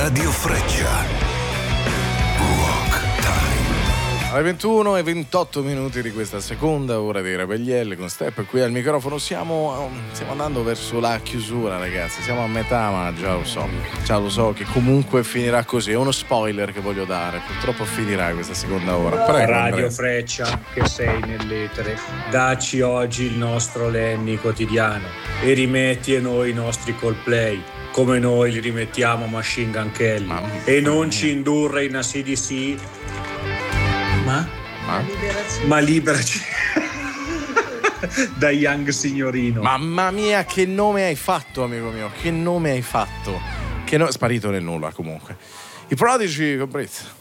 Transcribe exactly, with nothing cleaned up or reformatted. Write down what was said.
Radio Freccia. Alle ventuno e ventotto minuti di questa seconda ora di Rebellielle con Step qui al microfono. Siamo, stiamo andando verso la chiusura, ragazzi. Siamo a metà, ma già lo so. Già lo so che comunque finirà così. È uno spoiler che voglio dare. Purtroppo finirà questa seconda ora. Prego, Radio Andrea. Freccia, che sei nell'etere, dacci oggi il nostro Lenny quotidiano e rimetti a noi i nostri Coldplay come noi li rimettiamo a Machine Gun Kelly. Mamma e non mia. ci indurre in A C D C. Ma? Ma? Ma liberaci da Young Signorino. Mamma mia, che nome hai fatto, amico mio? Che nome hai fatto? Che no... Sparito nel nulla, comunque. I Prodigy con Brizz.